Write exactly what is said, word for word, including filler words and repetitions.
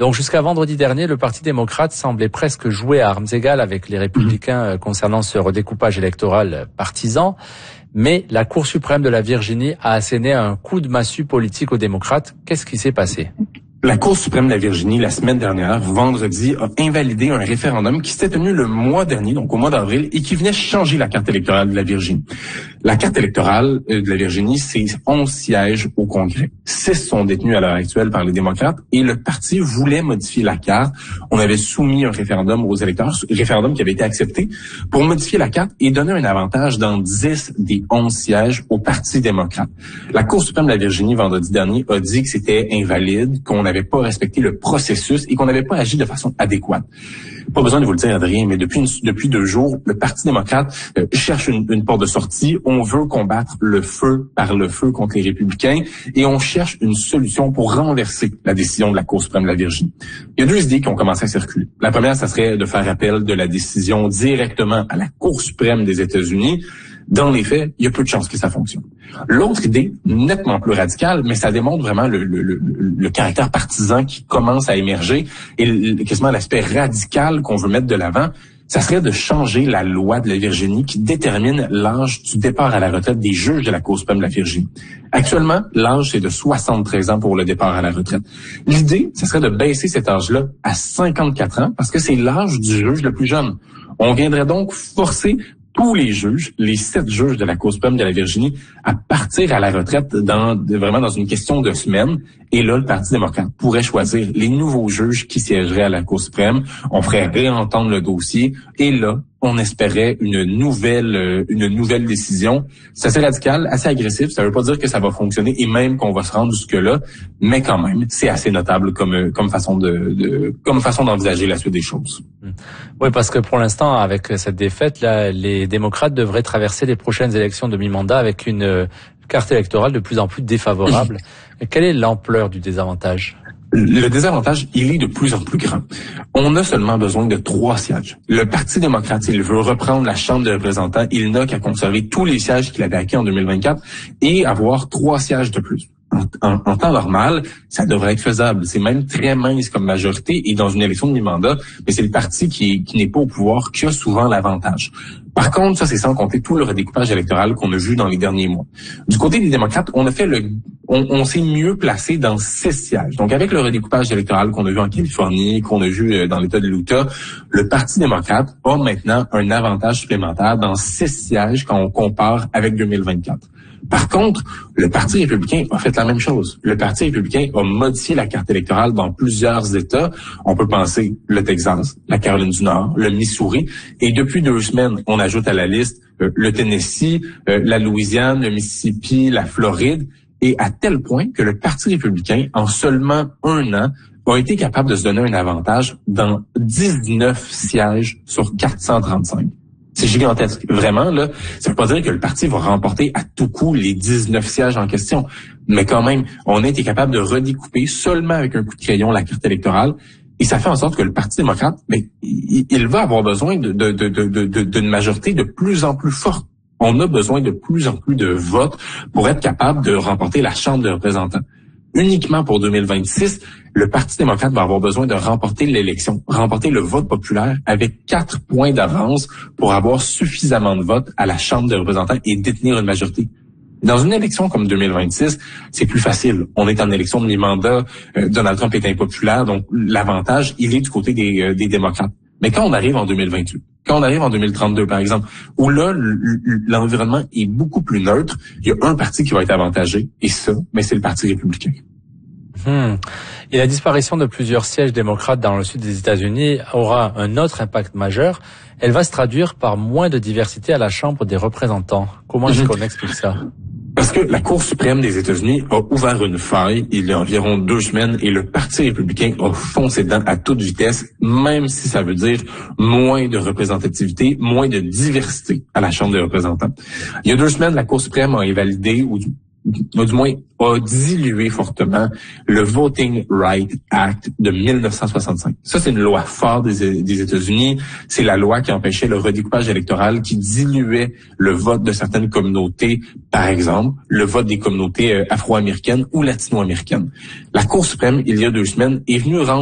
Donc jusqu'à vendredi dernier, le Parti démocrate semblait presque jouer à armes égales avec les Républicains concernant ce redécoupage électoral partisan. Mais la Cour suprême de la Virginie a asséné un coup de massue politique aux démocrates. Qu'est-ce qui s'est passé? La Cour suprême de la Virginie, la semaine dernière, vendredi, a invalidé un référendum qui s'était tenu le mois dernier, donc au mois d'avril, et qui venait changer la carte électorale de la Virginie. La carte électorale de la Virginie, c'est onze sièges au Congrès. Six sont détenus à l'heure actuelle par les démocrates, et le parti voulait modifier la carte. On avait soumis un référendum aux électeurs, un référendum qui avait été accepté, pour modifier la carte et donner un avantage dans dix des onze sièges au Parti démocrate. La Cour suprême de la Virginie, vendredi dernier, a dit que c'était invalide, qu'on n'avait pas respecté le processus et qu'on n'avait pas agi de façon adéquate. Pas besoin de vous le dire, Adrien, mais depuis une, depuis deux jours, le Parti démocrate euh, cherche une, une porte de sortie. On veut combattre le feu par le feu contre les républicains et on cherche une solution pour renverser la décision de la Cour suprême de la Virginie. Il y a deux idées qui ont commencé à circuler. La première, ça serait de faire appel de la décision directement à la Cour suprême des États-Unis. Dans les faits, il y a peu de chances que ça fonctionne. L'autre idée, nettement plus radicale, mais ça démontre vraiment le, le, le, le caractère partisan qui commence à émerger et le, quasiment l'aspect radical qu'on veut mettre de l'avant, ça serait de changer la loi de la Virginie qui détermine l'âge du départ à la retraite des juges de la Cour suprême de la Virginie. Actuellement, l'âge, c'est de soixante-treize ans pour le départ à la retraite. L'idée, ce serait de baisser cet âge-là à cinquante-quatre ans parce que c'est l'âge du juge le plus jeune. On viendrait donc forcer tous les juges, les sept juges de la Cour suprême de la Virginie, à partir à la retraite dans vraiment dans une question de semaines. Et là, le Parti démocrate pourrait choisir les nouveaux juges qui siégeraient à la Cour suprême. On ferait réentendre le dossier. Et là, on espérait une nouvelle une nouvelle décision. C'est assez radical, assez agressif. Ça veut pas dire que ça va fonctionner et même qu'on va se rendre jusque-là. Mais quand même, c'est assez notable comme comme façon de, de comme façon d'envisager la suite des choses. Oui, parce que pour l'instant, avec cette défaite, là, les démocrates devraient traverser les prochaines élections de mi-mandat avec une carte électorale de plus en plus défavorable. Quelle est l'ampleur du désavantage? Le désavantage, il est de plus en plus grand. On a seulement besoin de trois sièges. Le Parti démocrate, s'il veut reprendre la Chambre des représentants, il n'a qu'à conserver tous les sièges qu'il avait acquis en deux mille vingt-quatre et avoir trois sièges de plus. En, en, en temps normal, ça devrait être faisable. C'est même très mince comme majorité et dans une élection de mi-mandat, mais c'est le parti qui, qui n'est pas au pouvoir qui a souvent l'avantage. Par contre, ça, c'est sans compter tout le redécoupage électoral qu'on a vu dans les derniers mois. Du côté des démocrates, on a fait le, on, on s'est mieux placé dans six sièges. Donc, avec le redécoupage électoral qu'on a vu en Californie, qu'on a vu dans l'État de l'Utah, le Parti démocrate a maintenant un avantage supplémentaire dans six sièges quand on compare avec deux mille vingt-quatre. Par contre, le Parti républicain a fait la même chose. Le Parti républicain a modifié la carte électorale dans plusieurs États. On peut penser le Texas, la Caroline du Nord, le Missouri. Et depuis deux semaines, on ajoute à la liste euh, le Tennessee, euh, la Louisiane, le Mississippi, la Floride. Et à tel point que le Parti républicain, en seulement un an, a été capable de se donner un avantage dans dix-neuf sièges sur quatre cent trente-cinq. C'est gigantesque. Vraiment, là, ça veut pas dire que le parti va remporter à tout coup les dix-neuf sièges en question. Mais quand même, on a été capable de redécouper seulement avec un coup de crayon la carte électorale. Et ça fait en sorte que le Parti démocrate, mais il, il va avoir besoin de, de, de, de, de, d'une majorité de plus en plus forte. On a besoin de plus en plus de votes pour être capable de remporter la Chambre des représentants. Uniquement pour deux mille vingt-six, le Parti démocrate va avoir besoin de remporter l'élection, remporter le vote populaire avec quatre points d'avance pour avoir suffisamment de votes à la Chambre des représentants et détenir une majorité. Dans une élection comme deux mille vingt-six, c'est plus facile. On est en élection de mi-mandat, euh, Donald Trump est impopulaire, donc l'avantage, il est du côté des, euh, des démocrates. Mais quand on arrive en deux mille vingt-huit, quand on arrive en deux mille trente-deux, par exemple, où là, l'environnement est beaucoup plus neutre, il y a un parti qui va être avantagé, et ça, mais c'est le Parti républicain. Hmm. Et la disparition de plusieurs sièges démocrates dans le sud des États-Unis aura un autre impact majeur. Elle va se traduire par moins de diversité à la Chambre des représentants. Comment est-ce qu'on explique ça? Parce que la Cour suprême des États-Unis a ouvert une faille il y a environ deux semaines et le Parti républicain a foncé dedans à toute vitesse, même si ça veut dire moins de représentativité, moins de diversité à la Chambre des représentants. Il y a deux semaines, la Cour suprême a invalidé, ou du, ou du moins a dilué fortement le Voting Rights Act de mille neuf cent soixante-cinq. Ça, c'est une loi forte des, des États-Unis. C'est la loi qui empêchait le redécoupage électoral, qui diluait le vote de certaines communautés, par exemple, le vote des communautés afro-américaines ou latino-américaines. La Cour suprême, il y a deux semaines, est venue rendre